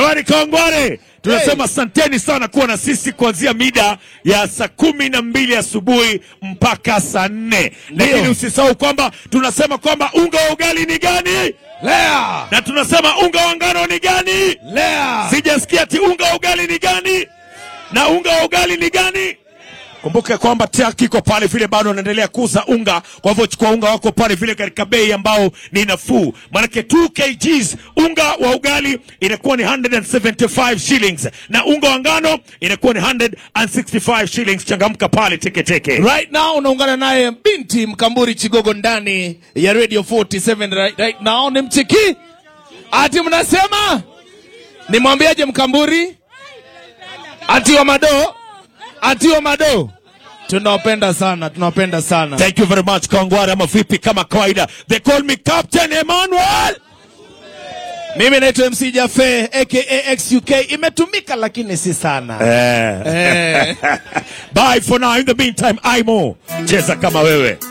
Alright, Kawangware. Tunasema asanteni sana kuwa na sisi kuanzia mida ya saa 12 asubuhi mpaka saa 4. Lakini usisahau kwamba tunasema kwamba unga wa ugali ni gani? Lea. Na tunasema unga wa ngano ni gani? Lea. Sijasikia ati unga wa ugali ni gani? Na unga wa ugali ni gani? Kumbuke kwamba TAC iko pale vile bado wanaendelea kuuza unga. Kwa hivyo chukua unga wako pale vile katika bei ambao ni nafuu. Manake 2 kgs unga wa ugali inakuwa ni 175 shillings. Na unga wa ngano inakuwa ni 165 shillings. Changamka pale teke. Right now unaungana naye binti Mkamburi Chigogo ndani ya Radio 47 right now. Ni mchiki. Ati mnasema? Nimwambiaje Mkamburi? Ati wa Mado. Tunawapenda sana. Thank you very much Kawangware, ama vipi kama kawaida. They call me Captain Emmanuel. Mimi naitwa MC Jaffe aka XUK. Imetumika lakini si sana. Bye for now. In the meantime, Aimo cheza kama wewe.